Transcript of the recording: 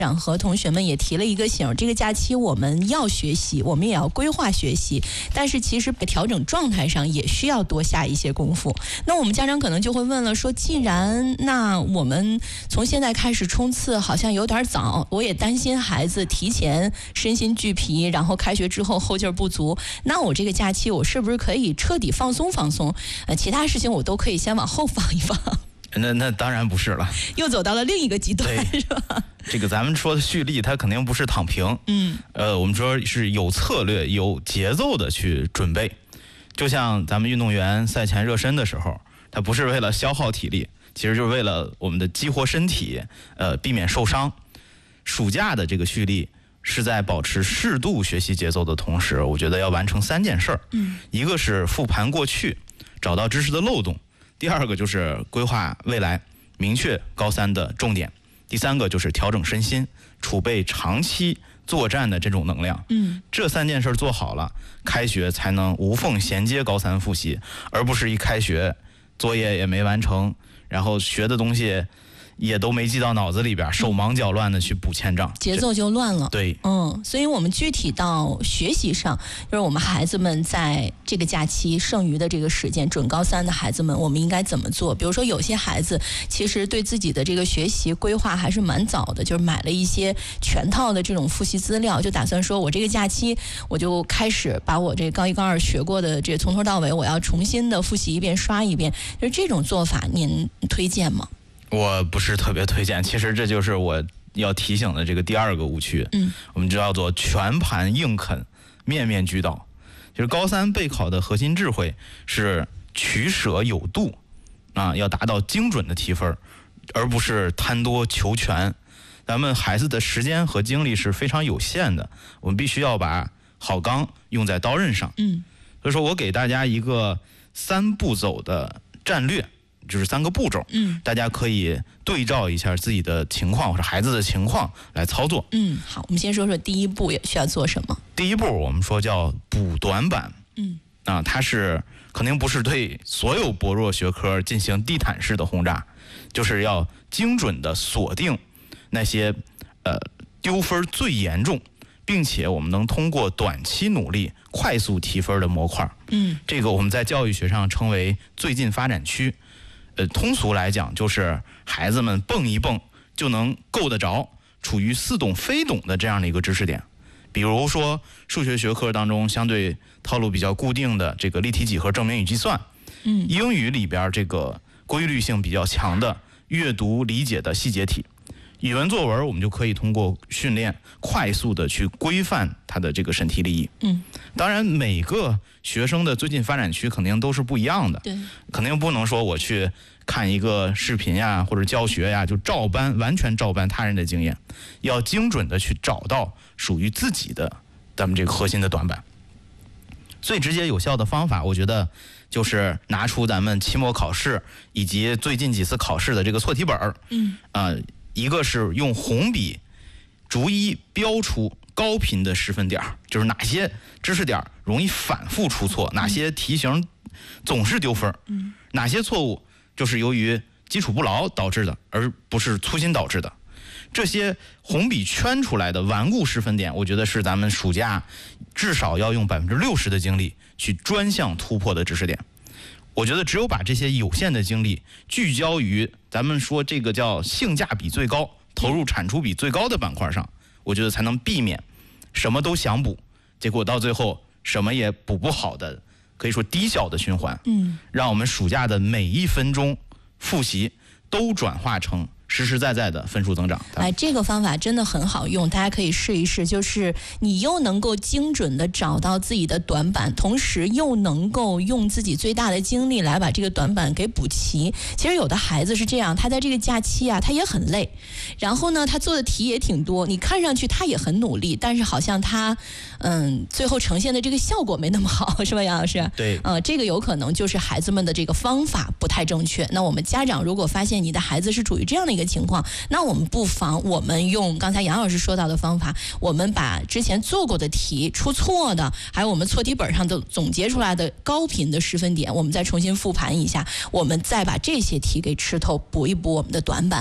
长和同学们也提了一个醒，这个假期我们要学习，我们也要规划学习，但是其实调整状态上也需要多下一些功夫。那我们家长可能就会问了，说既然那我们从现在开始冲刺好像有点早，我也担心孩子提前身心俱疲，然后开学之后后劲不足，那我这个假期我是不是可以彻底放松放松？其他事情我都可以先往后放一放。 那当然不是了， 又走到了另一个极端，是吧？ 这个咱们说的蓄力，它肯定不是躺平。我们说是有策略、有节奏的去准备。就像咱们运动员赛前热身的时候，他不是为了消耗体力，其实就是为了我们的激活身体，避免受伤。暑假的这个蓄力是在保持适度学习节奏的同时，我觉得要完成3件事儿。一个是复盘过去，找到知识的漏洞。第二个就是规划未来，明确高3的重点。第三个就是调整身心，储备长期作战的这种能量。这3件事做好了，开学才能无缝衔接高3复习，而不是一开学作业也没完成，然后学的东西也都没记到脑子里边，手忙脚乱的去补欠账， 节奏就乱了。 对， 所以我们具体到学习上，就是我们孩子们在这个假期剩余的这个时间，准高3的孩子们，我们应该怎么做？比如说有些孩子其实对自己的这个学习规划还是蛮早的，就是买了一些全套的这种复习资料，就打算说我这个假期我就开始把我这高1高2学过的这从头到尾我要重新的复习一遍刷一遍，就是这种做法您推荐吗？ 我不是特别推荐，其实这就是我要提醒的这个第2个误区。我们叫做全盘硬啃，面面俱到。就是高3备考的核心智慧是取舍有度啊，要达到精准的提分，而不是贪多求全。咱们孩子的时间和精力是非常有限的，我们必须要把好钢用在刀刃上。所以说我给大家一个3步走的战略。就是3个步骤，大家可以对照一下自己的情况或者孩子的情况来操作。 好，我们先说说第一步也需要做什么。 第一步我们说叫补短板。它是肯定不是对所有薄弱学科进行地毯式的轰炸，就是要精准的锁定那些丢分最严重，并且我们能通过短期努力快速提分的模块。这个我们在教育学上称为最近发展区。通俗来讲，就是孩子们蹦一蹦就能够得着处于似懂非懂的这样的一个知识点。比如说数学学科当中相对套路比较固定的这个立体几何证明与计算，英语里边这个规律性比较强的阅读理解的细节题，语文作文我们就可以通过训练快速的去规范它的这个审题立意。当然每个学生的最近发展区肯定都是不一样的，对，肯定不能说我去看一个视频呀或者教学呀就完全照搬他人的经验，要精准的去找到属于自己的咱们这个核心的短板。最直接有效的方法，我觉得就是拿出咱们期末考试以及最近几次考试的这个错题本。一个是用红笔逐一标出高频的失分点，就是哪些知识点容易反复出错，哪些题型总是丢分，哪些错误就是由于基础不牢导致的，而不是粗心导致的。这些红笔圈出来的顽固失分点，我觉得是咱们暑假至少要用60%的精力去专项突破的知识点。我觉得只有把这些有限的精力聚焦于咱们说这个叫性价比最高、投入产出比最高的板块上，我觉得才能避免什么都想补，结果到最后什么也补不好的，可以说低效的循环。让我们暑假的每1分钟复习都转化成实实在在的分数增长。 这个方法真的很好用，大家可以试一试，就是你又能够精准的找到自己的短板，同时又能够用自己最大的精力来把这个短板给补齐。其实有的孩子是这样，他在这个假期啊他也很累，然后呢他做的题也挺多，你看上去他也很努力，但是好像他最后呈现的这个效果没那么好，是吧杨老师？ 对， 这个有可能就是孩子们的这个方法不太正确。那我们家长如果发现你的孩子是处于这样的一个情况，那我们不妨我们用刚才杨老师说到的方法，我们把之前做过的题出错的，还有我们错题本上的总结出来的高频的失分点，我们再重新复盘一下，我们再把这些题给吃透，补一补我们的短板。